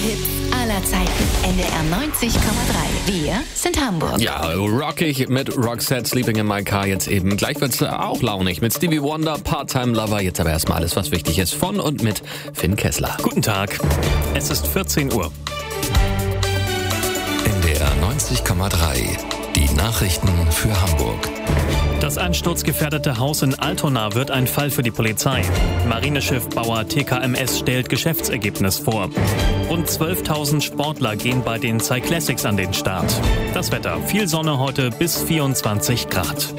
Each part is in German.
Hits aller Zeiten. NDR 90,3. Wir sind Hamburg. Ja, rockig mit Roxette, Sleeping in My Car jetzt eben. Gleich wird's auch launig mit Stevie Wonder, Part-Time Lover. Jetzt aber erstmal alles, was wichtig ist, von und mit Finn Kessler. Guten Tag, es ist 14 Uhr. NDR 90,3. Die Nachrichten für Hamburg. Das einsturzgefährdete Haus in Altona wird ein Fall für die Polizei. Marineschiffbauer TKMS stellt Geschäftsergebnis vor. Rund 12.000 Sportler gehen bei den Cyclassics an den Start. Das Wetter: viel Sonne heute bis 24 Grad.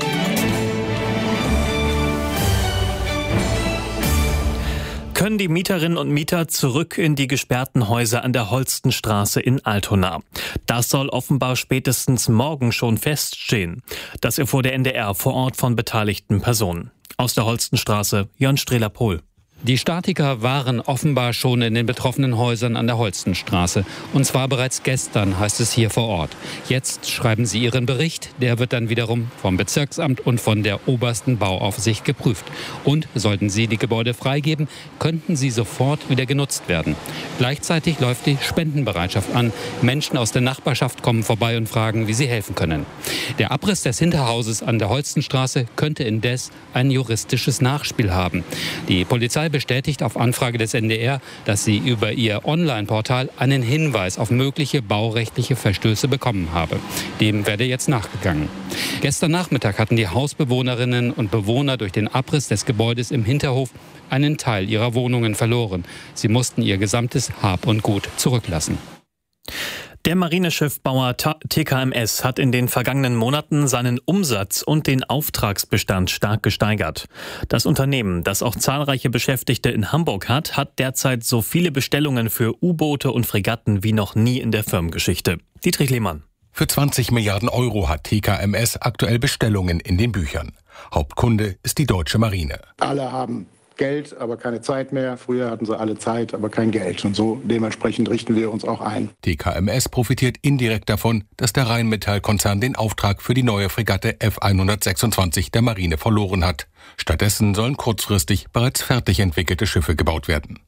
Können die Mieterinnen und Mieter zurück in die gesperrten Häuser an der Holstenstraße in Altona? Das soll offenbar spätestens morgen schon feststehen. Das erfuhr der NDR vor Ort von beteiligten Personen. Aus der Holstenstraße, Jörn Strehler-Pohl. Die Statiker waren offenbar schon in den betroffenen Häusern an der Holstenstraße. Und zwar bereits gestern, heißt es hier vor Ort. Jetzt schreiben sie ihren Bericht. Der wird dann wiederum vom Bezirksamt und von der obersten Bauaufsicht geprüft. Und sollten sie die Gebäude freigeben, könnten sie sofort wieder genutzt werden. Gleichzeitig läuft die Spendenbereitschaft an. Menschen aus der Nachbarschaft kommen vorbei und fragen, wie sie helfen können. Der Abriss des Hinterhauses an der Holstenstraße könnte indes ein juristisches Nachspiel haben. Die Polizei bestätigt auf Anfrage des NDR, dass sie über ihr Online-Portal einen Hinweis auf mögliche baurechtliche Verstöße bekommen habe. Dem werde jetzt nachgegangen. Gestern Nachmittag hatten die Hausbewohnerinnen und Bewohner durch den Abriss des Gebäudes im Hinterhof einen Teil ihrer Wohnungen verloren. Sie mussten ihr gesamtes Hab und Gut zurücklassen. Der Marineschiffbauer TKMS hat in den vergangenen Monaten seinen Umsatz und den Auftragsbestand stark gesteigert. Das Unternehmen, das auch zahlreiche Beschäftigte in Hamburg hat, hat derzeit so viele Bestellungen für U-Boote und Fregatten wie noch nie in der Firmengeschichte. Dietrich Lehmann. Für 20 Milliarden Euro hat TKMS aktuell Bestellungen in den Büchern. Hauptkunde ist die deutsche Marine. Alle haben Geld, aber keine Zeit mehr. Früher hatten sie alle Zeit, aber kein Geld. Und so dementsprechend richten wir uns auch ein. TKMS profitiert indirekt davon, dass der Rheinmetall-Konzern den Auftrag für die neue Fregatte F126 der Marine verloren hat. Stattdessen sollen kurzfristig bereits fertig entwickelte Schiffe gebaut werden.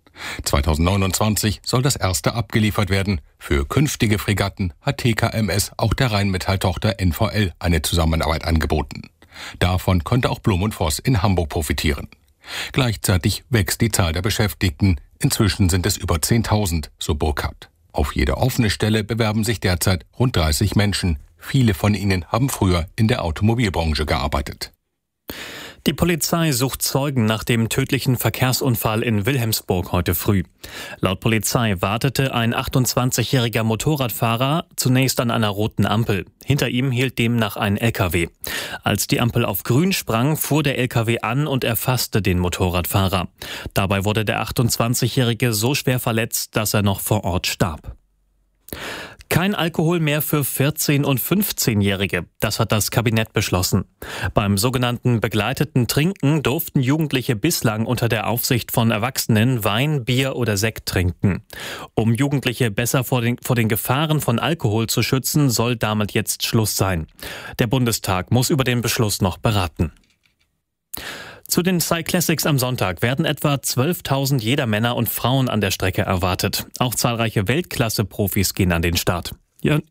2029 soll das erste abgeliefert werden. Für künftige Fregatten hat TKMS auch der Rheinmetall-Tochter NVL eine Zusammenarbeit angeboten. Davon könnte auch Blum & Voss in Hamburg profitieren. Gleichzeitig wächst die Zahl der Beschäftigten. Inzwischen sind es über 10.000, so Burkhardt. Auf jede offene Stelle bewerben sich derzeit rund 30 Menschen. Viele von ihnen haben früher in der Automobilbranche gearbeitet. Die Polizei sucht Zeugen nach dem tödlichen Verkehrsunfall in Wilhelmsburg heute früh. Laut Polizei wartete ein 28-jähriger Motorradfahrer zunächst an einer roten Ampel. Hinter ihm hielt demnach ein LKW. Als die Ampel auf grün sprang, fuhr der LKW an und erfasste den Motorradfahrer. Dabei wurde der 28-jährige so schwer verletzt, dass er noch vor Ort starb. Kein Alkohol mehr für 14- und 15-Jährige. Das hat das Kabinett beschlossen. Beim sogenannten begleiteten Trinken durften Jugendliche bislang unter der Aufsicht von Erwachsenen Wein, Bier oder Sekt trinken. Um Jugendliche besser vor den Gefahren von Alkohol zu schützen, soll damit jetzt Schluss sein. Der Bundestag muss über den Beschluss noch beraten. Zu den Cyclassics am Sonntag werden etwa 12.000 Jedermänner und Frauen an der Strecke erwartet. Auch zahlreiche Weltklasse-Profis gehen an den Start. Jörg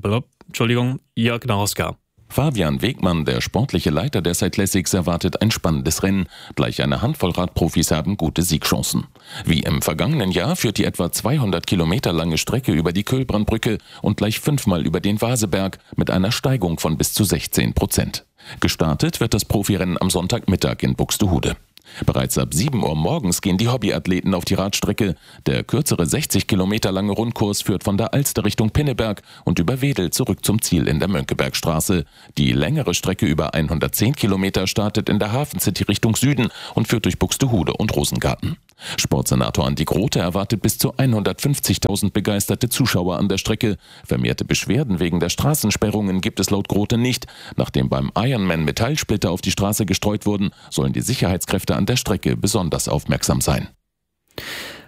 Naroska. Fabian Wegmann, der sportliche Leiter der Cyclassics, erwartet ein spannendes Rennen. Gleich eine Handvoll Radprofis haben gute Siegchancen. Wie im vergangenen Jahr führt die etwa 200 Kilometer lange Strecke über die Köhlbrandbrücke und gleich 5-mal über den Vaseberg mit einer Steigung von bis zu 16%. Gestartet wird das Profirennen am Sonntagmittag in Buxtehude. Bereits ab 7 Uhr morgens gehen die Hobbyathleten auf die Radstrecke. Der kürzere 60 Kilometer lange Rundkurs führt von der Alster Richtung Pinneberg und über Wedel zurück zum Ziel in der Mönckebergstraße. Die längere Strecke über 110 Kilometer startet in der Hafencity Richtung Süden und führt durch Buxtehude und Rosengarten. Sportsenator Andi Grote erwartet bis zu 150.000 begeisterte Zuschauer an der Strecke. Vermehrte Beschwerden wegen der Straßensperrungen gibt es laut Grote nicht. Nachdem beim Ironman Metallsplitter auf die Straße gestreut wurden, sollen die Sicherheitskräfte an der Strecke besonders aufmerksam sein.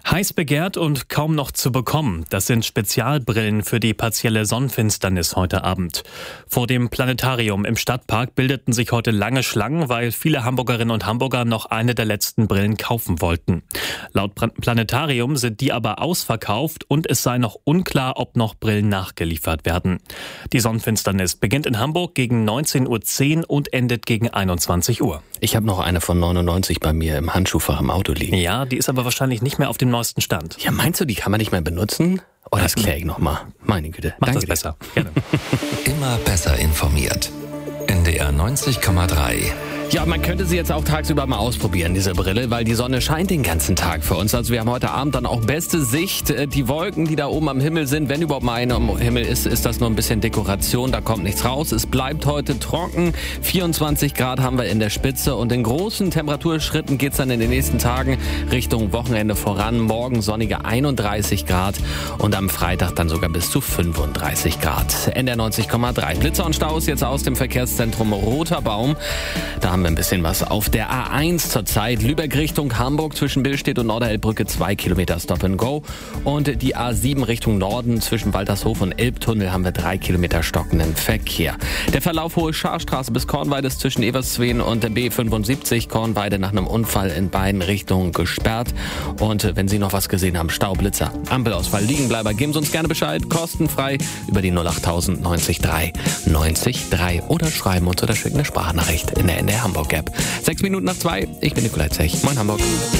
Heiß begehrt und kaum noch zu bekommen. Das sind Spezialbrillen für die partielle Sonnenfinsternis heute Abend. Vor dem Planetarium im Stadtpark bildeten sich heute lange Schlangen, weil viele Hamburgerinnen und Hamburger noch eine der letzten Brillen kaufen wollten. Laut Planetarium sind die aber ausverkauft und es sei noch unklar, ob noch Brillen nachgeliefert werden. Die Sonnenfinsternis beginnt in Hamburg gegen 19.10 Uhr und endet gegen 21 Uhr. Ich habe noch eine von 99 bei mir im Handschuhfach im Auto liegen. Ja, die ist aber wahrscheinlich nicht mehr auf dem neuesten Stand. Ja, meinst du, die kann man nicht mehr benutzen? Oh, das kläre ich nochmal. Meine Güte. Mach Danke das besser. Gerne. Immer besser informiert. NDR 90,3. Ja, man könnte sie jetzt auch tagsüber mal ausprobieren, diese Brille, weil die Sonne scheint den ganzen Tag für uns. Also wir haben heute Abend dann auch beste Sicht. Die Wolken, die da oben am Himmel sind, wenn überhaupt mal eine am Himmel ist, ist das nur ein bisschen Dekoration, da kommt nichts raus. Es bleibt heute trocken. 24 Grad haben wir in der Spitze und in großen Temperaturschritten geht's dann in den nächsten Tagen Richtung Wochenende voran. Morgen sonnige 31 Grad und am Freitag dann sogar bis zu 35 Grad. NDR 90,3. Blitzer und Staus jetzt aus dem Verkehrszentrum Roter Baum. Da haben wir ein bisschen was auf der A1 zurzeit. Lübeck Richtung Hamburg zwischen Billstedt und Norderelbbrücke 2 Kilometer Stop and Go. Und die A7 Richtung Norden zwischen Waltershof und Elbtunnel haben wir 3 Kilometer stockenden Verkehr. Der Verlauf Hohe Scharstraße bis Kornweide ist zwischen Eversweden und der B75 Kornweide nach einem Unfall in beiden Richtungen gesperrt. Und wenn Sie noch was gesehen haben, Staublitzer, Ampelausfall, Liegenbleiber, geben Sie uns gerne Bescheid, kostenfrei über die 08000 90 3 90 3 oder schreiben uns oder schicken eine Sprachnachricht in der NDR Hamburg App. 6 Minuten nach 2, ich bin Nikolai Zech. Moin Hamburg.